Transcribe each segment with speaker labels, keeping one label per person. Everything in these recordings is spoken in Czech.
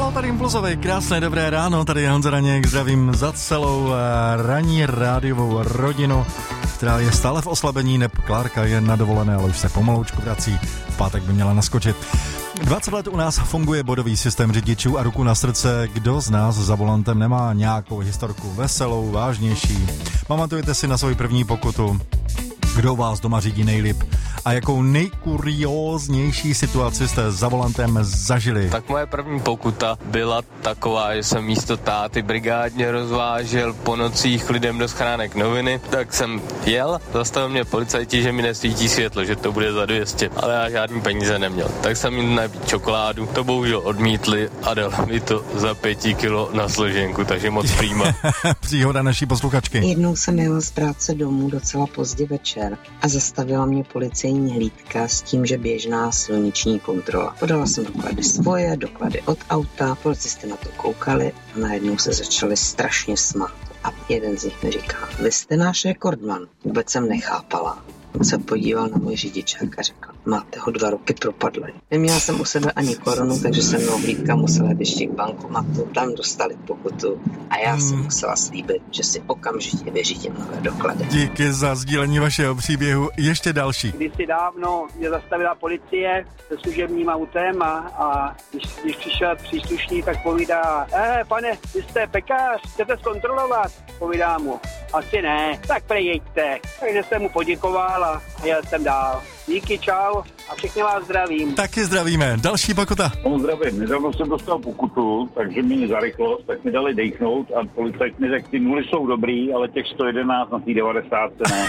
Speaker 1: No, tady Impulzovej, krásné dobré ráno, tady je Honza Raněk, zdravím za celou ranní rádiovou rodinu, která je stále v oslabení, neb Klárka je na dovolené, ale už se pomaloučku vrací, v pátek by měla naskočit. 20 let u nás funguje bodový systém řidičů a ruku na srdce, kdo z nás za volantem nemá nějakou historku veselou, vážnější. Pamatujete si na svoji první pokutu? Kdo vás doma řídí nejlíp? A jakou nejkurióznější situaci jste za volantem zažili?
Speaker 2: Tak moje první pokuta byla taková, že jsem místo táty brigádně rozvážel po nocích lidem do schránek noviny, tak jsem jel, zastavil mě policajti, že mi nesvítí světlo, že to bude za 200, ale já žádný peníze neměl. Tak jsem jim nabít čokoládu, to bohužel odmítli a dal mi to za 5 kilo na složenku, takže moc prýma.
Speaker 1: Příhoda naší posluchačky.
Speaker 3: Jednou jsem jela z práce domů docela pozdě večer a zastavila mě policejní hlídka s tím, že běžná silniční kontrola. Podala jsem doklady svoje, doklady od auta, policisté na to koukali a najednou se začali strašně smát. A jeden z nich mi říká, vy jste náš rekordman. Vůbec jsem nechápala. On se podíval na můj řidičák a řekl, máte ho 2 roky propadlý. Neměla jsem u sebe ani korunu, takže jsem mnou hlídka musela ještě k bankomatu, tam dostali pokutu a já jsem musela slíbit, že si okamžitě vyřídím nové doklady.
Speaker 1: Díky za sdílení vašeho příběhu. Ještě další.
Speaker 4: Kdysi dávno mě zastavila policie se služebním autem a když přišel příslušník, tak povídá, pane, vy jste pekař, chcete zkontrolovat? Povídá mu, asi ne, tak prejeďte. Takže jsem mu poděkoval a jel jsem dál. Díky, čau a všechny vás zdravím.
Speaker 1: Taky zdravíme. Další pokuta.
Speaker 5: No, zdravím. Nedávno jsem dostal pokutu, takže mi za rychlost, tak mi dali dejchnout a policajt mi řekl, ty nuly jsou dobrý, ale těch 111 na té 90 ne.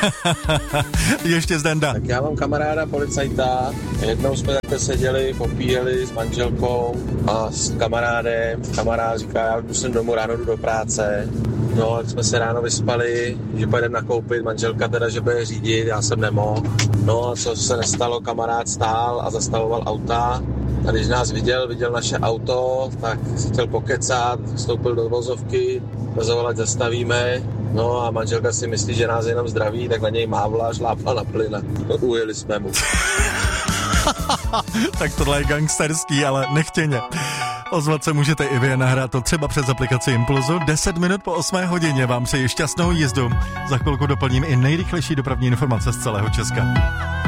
Speaker 1: Ještě Zdenda.
Speaker 6: Tak já mám kamaráda policajta, jednou jsme takhle seděli, popíjeli s manželkou a s kamarádem. Kamarád říká, já už musím domů, ráno jdu do práce. No, tak jsme se ráno vyspali, že pojedeme nakoupit, manželka teda, že bude řídit, já jsem nemohl. No a co se nestalo, kamarád stál a zastavoval auta. A když nás viděl naše auto, tak si chtěl pokecat, vstoupil do vozovky, zavolať zastavíme. No a manželka si myslí, že nás jenom zdraví, tak na něj mávla, šlápla na plyn a ujeli jsme mu.
Speaker 1: Tak tohle je gangsterský, ale nechtěně. Ozvat se můžete i vy, nahrát to třeba přes aplikaci Impulzu. 10 minut po 8 hodině vám přeji šťastnou jízdu. Za chvilku doplním i nejrychlejší dopravní informace z celého Česka.